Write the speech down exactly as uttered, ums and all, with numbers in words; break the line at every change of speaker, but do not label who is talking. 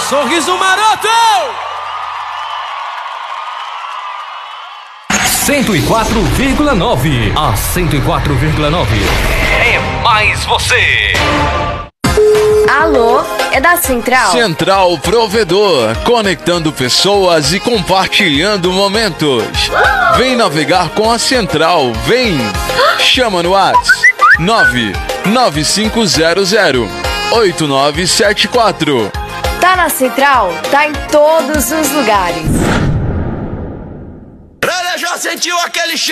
Sorriso Maroto!
cento e quatro vírgula nove. A cento e quatro vírgula nove é mais você.
Alô, é da Central?
Central Provedor, conectando pessoas e compartilhando momentos. Vem navegar com a Central, vem! Chama no WhatsApp nove nove cinco zero zero oito nove sete quatro.
Tá na Central? Tá em todos os lugares.
Já sentiu aquele cheiro?